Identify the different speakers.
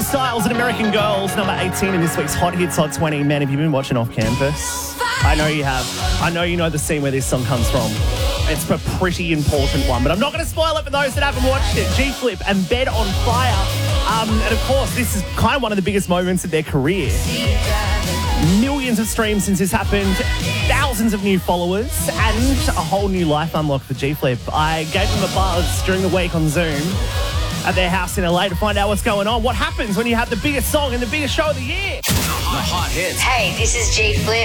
Speaker 1: Styles and American Girls, number 18 in this week's Hot Hits Hot 20. Man, have you been watching Off Campus? I know you have. I know you know the scene where this song comes from. It's a pretty important one, but I'm not going to spoil it for those that haven't watched it. G-Flip and Bed on Fire. And of course, this is kind of one of the biggest moments of their career. Millions of streams since this happened, thousands of new followers, and a whole new life unlocked for G-Flip. I gave them a buzz during the week on Zoom at their house in LA to find out what's going on. What happens when you have the biggest song and the biggest show of the year?
Speaker 2: The Hot Hits.
Speaker 3: Hey, this is G-Flip.